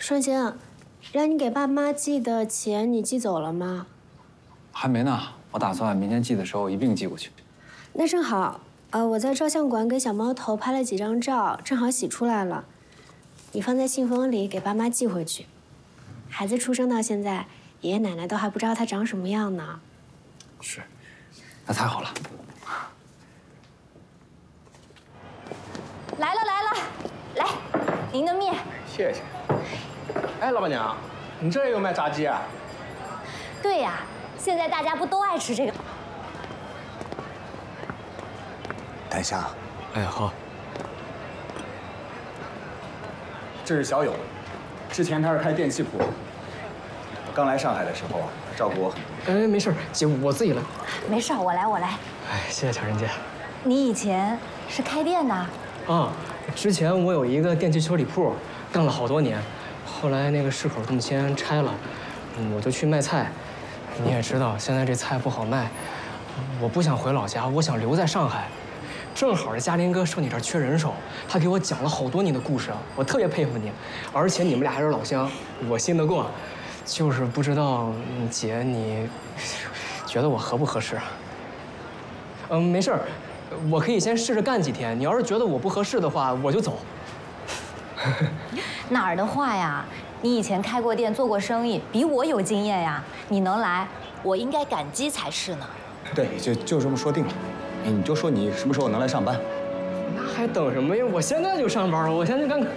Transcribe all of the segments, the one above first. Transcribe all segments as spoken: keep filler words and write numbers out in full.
双星，让你给爸妈寄的钱你寄走了吗？ 还没呢，我打算明天寄的时候一并寄过去。 那正好，呃，我在照相馆给小猫头拍了几张照，正好洗出来了，你放在信封里给爸妈寄回去。孩子出生到现在，爷爷奶奶都还不知道他长什么样呢。 是，那太好了。 来了来了，来，您的面。 谢谢。哎，老板娘，你这也有卖炸鸡啊？ 对呀，现在大家不都爱吃这个？ 等一下。 哎，好。 这是小勇，之前他是开电器铺。刚来上海的时候啊，照顾我很多。 哎，没事，姐，我自己来。 没事，我来我来。 哎，谢谢巧人姐。 你以前是开店的？ 啊，之前我有一个电器修理铺，干了好多年，后来那个市口动迁拆了，嗯，我就去卖菜。你也知道，现在这菜不好卖，我不想回老家，我想留在上海。正好这嘉林哥说你这儿缺人手，他给我讲了好多你的故事，我特别佩服你，而且你们俩还是老乡，我信得过。就是不知道姐你觉得我合不合适？嗯，没事儿，我可以先试着干几天。你要是觉得我不合适的话，我就走。 哪儿的话呀？你以前开过店，做过生意，比我有经验呀。你能来，我应该感激才是呢。 对，就就这么说定了。哎，你就说你什么时候能来上班？ 那还等什么呀？我现在就上班了，我先去看看。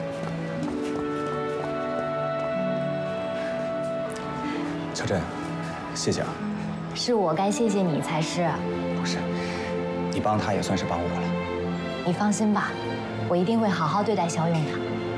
小振，谢谢啊。 是我该谢谢你才是。 不是，你帮他也算是帮我了。 你放心吧，我一定会好好对待小勇的。